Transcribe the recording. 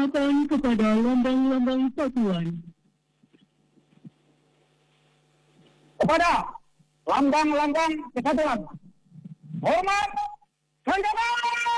perkenalkan kepada lambang-lambang satuan. Kepada lambang-lambang kesatuan. Hormat, senjata!